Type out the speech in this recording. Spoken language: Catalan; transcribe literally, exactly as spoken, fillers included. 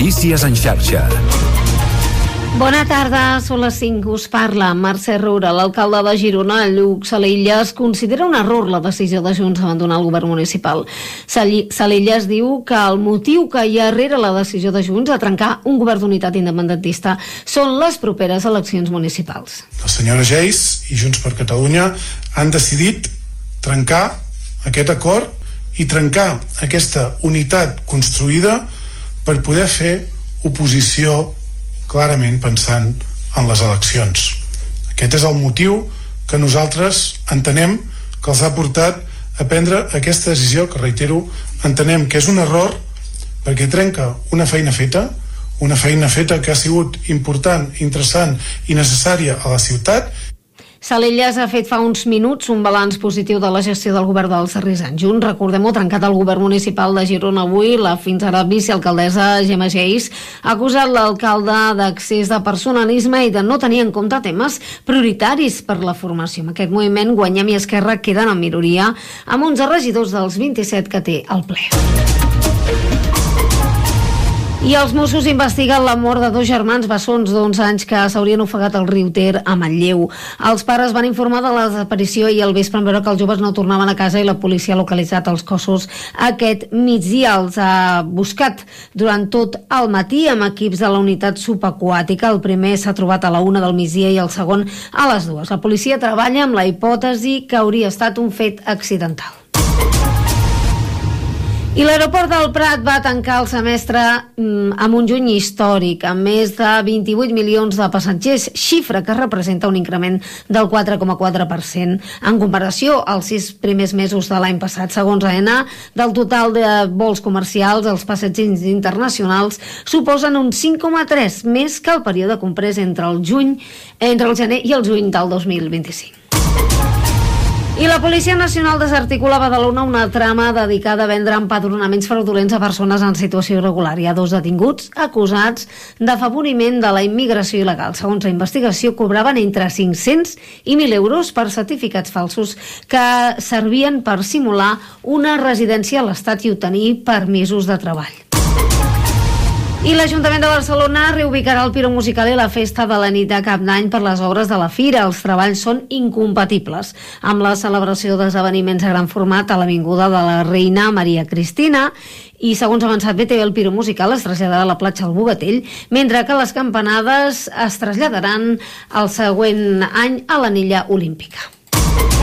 Notícies en xarxa. Bona tarda, són les cinc, us parla Mercè Roura. L'alcalde de Girona, Lluc Salillas, considera un error la decisió de Junts d'abandonar el govern municipal. Salillas diu que el motiu que hi ha darrere la decisió de Junts a trencar un govern d'unitat independentista són les properes eleccions municipals. La senyora Geis i Junts per Catalunya han decidit trencar aquest acord i trencar aquesta unitat construïda per poder fer oposició clarament pensant en les eleccions. Aquest és el motiu que nosaltres entenem que els ha portat a prendre aquesta decisió, que reitero, entenem que és un error perquè trenca una feina feta, una feina feta que ha sigut important, interessant i necessària a la ciutat. Salillas ha fet fa uns minuts un balanç positiu de la gestió del govern dels darrers anys. Junts, recordem-ho, trencat el govern municipal de Girona avui, la fins ara vicealcaldessa Gemma Geis ha acusat l'alcalde d'accés de personalisme i de no tenir en compte temes prioritaris per la formació. En aquest moviment, Guanyem i Esquerra queden en minoria amb onze regidors dels vint-i-set que té el ple. I els Mossos investiguen la mort de dos germans bessons d'onze anys que s'haurien ofegat al riu Ter a Manlleu. Els pares van informar de la desaparició i al vespre en veure que els joves no tornaven a casa i la policia ha localitzat els cossos aquest migdia. Els ha buscat durant tot el matí amb equips de la unitat subaquàtica. El primer s'ha trobat a la una del migdia i el segon a les dues. La policia treballa amb la hipòtesi que hauria estat un fet accidental. I l'aeroport del Prat va tancar el semestre mm, amb un juny històric, amb més de vint-i-vuit milions de passatgers, xifra que representa un increment del quatre coma quatre per cent en comparació als sis primers mesos de l'any passat. Segons AENA, del total de vols comercials, els passatgers internacionals suposen un cinc coma tres més que el període comprès entre el juny, entre el gener i el juny del dos mil vint-i-cinc. I la Policia Nacional desarticula a Badalona una trama dedicada a vendre empadronaments fraudulents a persones en situació irregular. Hi ha dos detinguts acusats d'afavoriment de la immigració il·legal. Segons la investigació, cobraven entre cinc-cents i mil euros per certificats falsos que servien per simular una residència a l'Estat i obtenir permisos de treball. I l'Ajuntament de Barcelona reubicarà el Piro Musical i la festa de la nit de Cap d'Any per les obres de la Fira. Els treballs són incompatibles amb la celebració d'esdeveniments a gran format a l'Avinguda de la Reina Maria Cristina i, segons ha avançat B T V, el Piro Musical es traslladarà a la platja del Bogatell, mentre que les campanades es traslladaran el següent any a l'Anella Olímpica.